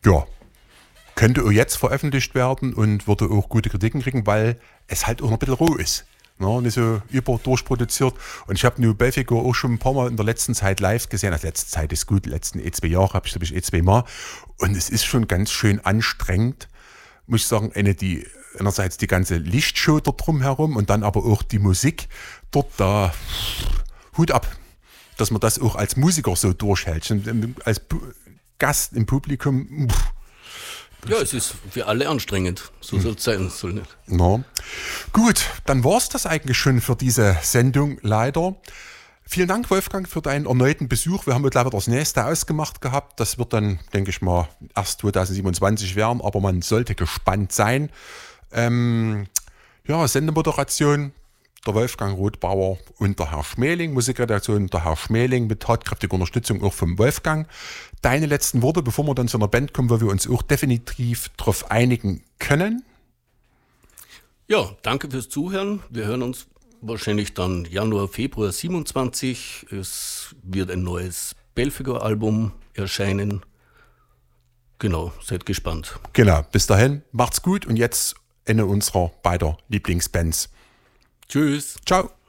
ja, könnte auch jetzt veröffentlicht werden und würde auch gute Kritiken kriegen, weil es halt auch noch ein bisschen roh ist. Ja, nicht so überdurchproduziert. Und ich habe New Belfigur auch schon ein paar Mal in der letzten Zeit live gesehen. Also letzte Zeit ist gut, die letzten 2 Jahre habe ich, glaube ich, 2 Mal. Und es ist schon ganz schön anstrengend, muss ich sagen, die einerseits die ganze Lichtshow dort drumherum und dann aber auch die Musik dort, da Hut ab, dass man das auch als Musiker so durchhält. Und als Gast im Publikum, Ja, es ist für alle anstrengend. So soll es sein. Soll nicht. na. Gut, dann war es das eigentlich schon für diese Sendung, leider. Vielen Dank, Wolfgang, für deinen erneuten Besuch. Wir haben mittlerweile das nächste ausgemacht gehabt. Das wird dann, denke ich mal, erst 2027 werden, aber man sollte gespannt sein. Sendemoderation, der Wolfgang Rothbauer und der Herr Schmeling, Musikredaktion der Herr Schmeling mit tatkräftiger Unterstützung auch vom Wolfgang. Deine letzten Worte, bevor wir dann zu einer Band kommen, wo wir uns auch definitiv darauf einigen können. Ja, danke fürs Zuhören. Wir hören uns wahrscheinlich dann Januar, Februar 27. Es wird ein neues Belfigur-Album erscheinen. Genau, seid gespannt. Genau, bis dahin, macht's gut und jetzt eine unserer beider Lieblingsbands. Tschüss. Ciao.